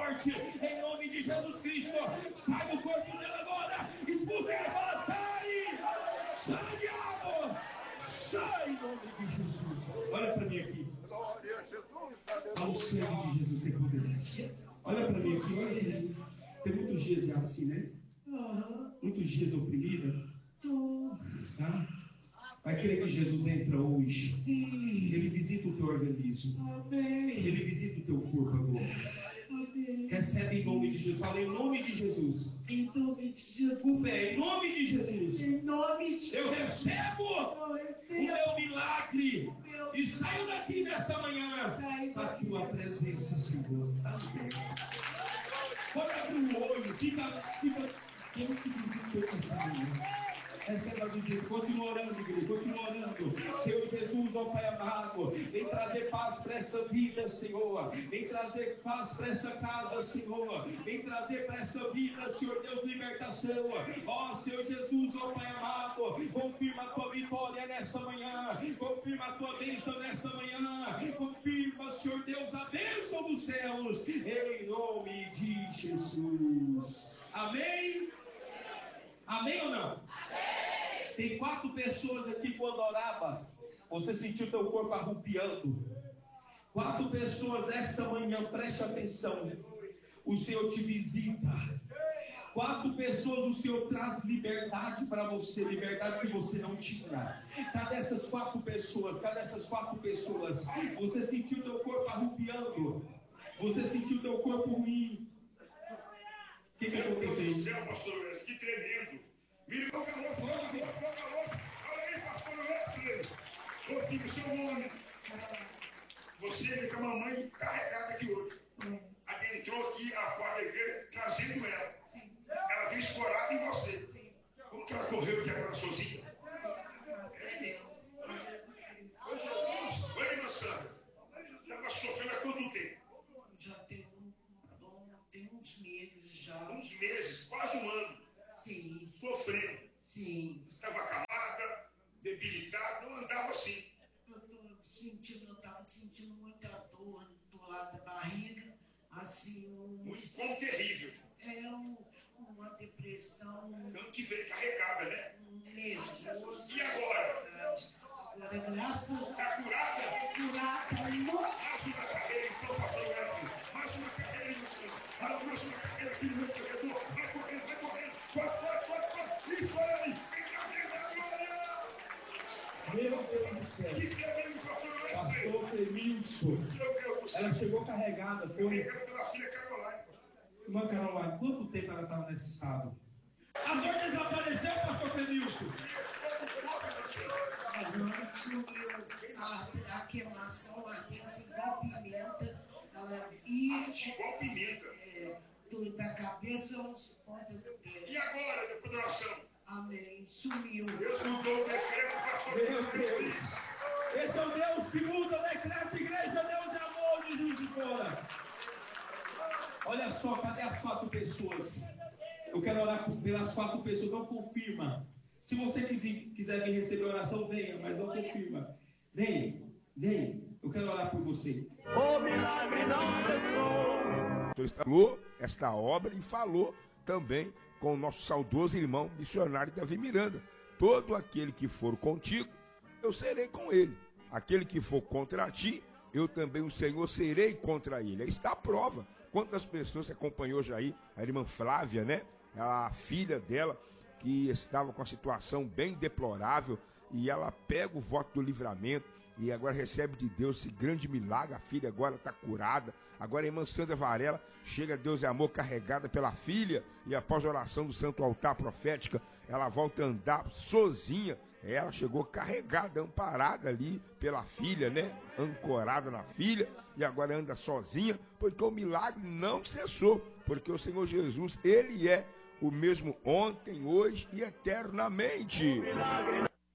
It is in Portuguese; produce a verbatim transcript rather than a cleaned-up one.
morte, em nome de Jesus Cristo. Sai do corpo dela agora, expulsa ele, fala, sai, sai, diabo, sai em nome de Jesus. Olha para mim aqui. Ao sangue de Jesus tem poder. Olha para mim aqui, olha para mim. Tem muitos dias já assim, né? Muitos dias oprimida. Tá? Vai querer que Jesus entra hoje. Sim. Ele visita o teu organismo. Amém. Ele visita o teu corpo agora. Amém. Recebe em nome de Jesus. Fala em nome de Jesus. Em nome de Jesus. Com fé, em nome de Jesus. Em nome de Jesus. Eu recebo o meu milagre. Meu... E saio daqui nessa manhã. A tua presença, Senhor. Amém. Pode abrir o olho. Fica, fica. Quem se visitou essa manhã? Receba do Jesus, continua orando, igreja, continua orando. Senhor Jesus, ó Pai amado, vem trazer paz para essa vida, Senhor. Vem trazer paz para essa casa, Senhor. Vem trazer para essa vida, Senhor Deus, libertação. Ó Senhor Jesus, ó Pai amado, confirma a tua vitória nessa manhã. Confirma a tua bênção nessa manhã. Confirma, Senhor Deus, a bênção dos céus. Em nome de Jesus. Amém? Amém ou não? Amém. Tem quatro pessoas aqui quando orava, você sentiu teu corpo arrupiando. Quatro pessoas essa manhã, preste atenção. O Senhor te visita. Quatro pessoas, o Senhor traz liberdade para você, liberdade que você não tinha. Cadê essas quatro pessoas? Cadê essas quatro pessoas? Você sentiu teu corpo arrupiando. Você sentiu teu corpo ruim. O que, que aconteceu? Céu, pastor, que tremendo. Me ligou o calor, falou calor, falou calor. Olha aí, pastor Wesley. Ô filho, seu nome. Você veio com a mamãe carregada aqui hoje. Adentrou aqui a porta da igreja, trazendo ela. Ela veio escorada em você. Como que ela correu aqui agora sozinha? É. Ô Jesus, oi, irmã Sandra. Estava sofrendo há quanto tempo? Já tem Tem uns meses já. Uns meses, quase um ano. Sim. Sofrendo. Sim. Estava acamada, debilitada, não andava assim. Eu tô sentindo, eu estava sentindo muita dor do lado da barriga, assim, um... Muito bom, terrível. É um, uma depressão. Tanto que veio carregada, né? Um nervoso. E agora? Agora, graças a Está curada? Curada, não. Mais uma carreira, então, pastor Wesley. Mais uma carreira, irmão Senhor. Fala, mais uma carreira aqui no meu corredor. Vai correndo, vai correndo. Corre, corre, corre, corre. Isso aí. Vem cá, vem cá, glória. Meu Deus do céu. Que tremendo, pastor Wesley. Pastor Clemilson. Meu Deus do céu. Ela chegou carregada. Foi. Carregada pela filha Caroline, pastor. Irmã Caroline, quanto tempo ela estava nesse estado? As ordens apareceram, pastor Clemilson? Agora sumiu a, a queimação, a ardência igual pimenta. Ela ia igual pimenta. É, do, da cabeça aos pontas do pé. E agora, depois da oração? Amém. Sumiu. Deus mudou o decreto para sua vida. Esse é o Deus que muda o decreto, igreja, Deus é amor de Juiz de Fora. Olha só, cadê as quatro pessoas? Eu quero orar pelas quatro pessoas, não confirma. Se você quiser, quiser vir receber oração, venha, mas não confirma. Venha, venha. Eu quero orar por você. O milagre não cessou. Ele falou esta obra e falou também com o nosso saudoso irmão missionário Davi Miranda. Todo aquele que for contigo, eu serei com ele. Aquele que for contra ti, eu também, o Senhor, serei contra ele. Aí está a prova. Quantas pessoas acompanhou já aí, a irmã Flávia, né? A filha dela, que estava com a situação bem deplorável, e ela pega o voto do livramento e agora recebe de Deus esse grande milagre. A filha agora está curada. Agora a irmã Sandra Varela chega a Deus e amor carregada pela filha, e após a oração do santo altar profética, ela volta a andar sozinha. Ela chegou carregada, amparada ali pela filha, né? Ancorada na filha, e agora anda sozinha, porque o milagre não cessou, porque o Senhor Jesus, ele é o mesmo ontem, hoje e eternamente.